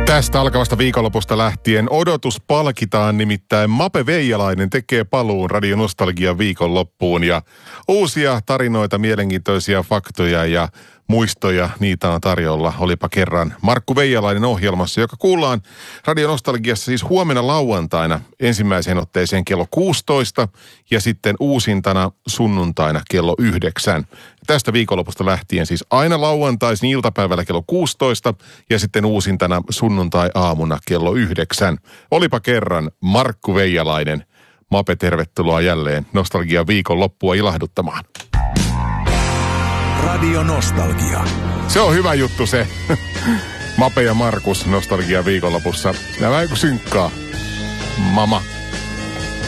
Tästä alkavasta viikonlopusta lähtien odotus palkitaan, nimittäin Mape Veijalainen tekee paluun Radio Nostalgian viikonloppuun ja uusia tarinoita, mielenkiintoisia faktoja ja muistoja, niitä on tarjolla. Olipa kerran Markku Veijalainen ohjelmassa, joka kuullaan Radio Nostalgiassa siis huomenna lauantaina ensimmäiseen otteeseen kello 16 ja sitten uusintana sunnuntaina kello 9. Tästä viikonlopusta lähtien siis aina lauantaisin iltapäivällä kello 16 ja sitten uusintana sunnuntai-aamuna kello 9. Olipa kerran Markku Veijalainen. Mape, tervetuloa jälleen Nostalgian viikonloppua ilahduttamaan. Radio Nostalgia. Se on hyvä juttu se. Mape ja Markus Nostalgian viikonlopussa. Nämä synkkaa. Mama.